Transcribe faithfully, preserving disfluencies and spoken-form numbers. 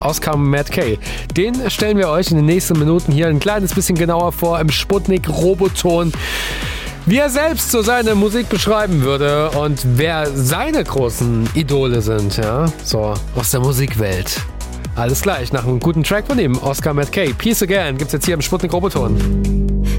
Oscar Matt Kay. Den stellen wir euch in den nächsten Minuten hier ein kleines bisschen genauer vor im Sputnik-Roboton, wie er selbst so seine Musik beschreiben würde und wer seine großen Idole sind, ja, so aus der Musikwelt. Alles gleich nach einem guten Track von ihm, Oscar Matt Kay. Peace Again gibt's jetzt hier im Sputnik-Roboton.